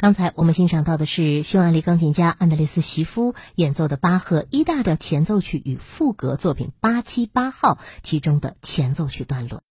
刚才我们欣赏到的是匈牙利钢琴家安德烈斯·席夫演奏的巴赫E大调前奏曲与赋格作品878号其中的前奏曲段落。